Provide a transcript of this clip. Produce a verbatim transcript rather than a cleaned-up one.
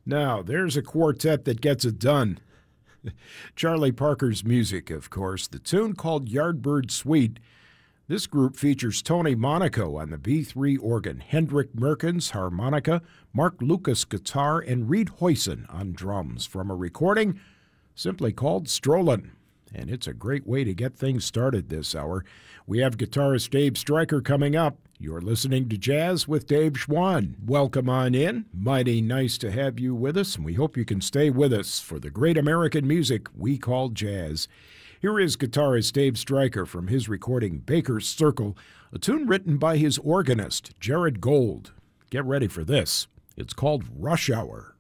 Now, there's a quartet that gets it done. Charlie Parker's music, of course, the tune called Yardbird Suite. This group features Tony Monaco on the B three organ, Hendrik Merkens harmonica, Mark Lucas guitar, and Reed Hoyson on drums from a recording simply called Strollin'. And it's a great way to get things started this hour. We have guitarist Dave Stryker coming up. You're listening to Jazz with Dave Schwann. Welcome on in. Mighty nice to have you with us, and we hope you can stay with us for the great American music we call jazz. Here is guitarist Dave Stryker from his recording Baker's Circle, a tune written by his organist, Jared Gold. Get ready for this. It's called Rush Hour.